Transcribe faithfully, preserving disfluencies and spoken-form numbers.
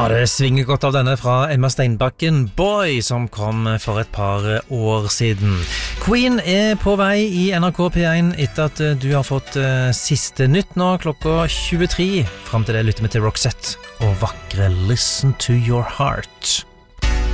Ja, det svinger godt av denne fra Emma Steinbakken, Boy, som kom for et par år siden. Queen er på vei i N R K P én etter at du har fått uh, siste nytt nå, klokka tjuetre. Frem til det lytter vi til Roxette og vakre Listen to Your Heart.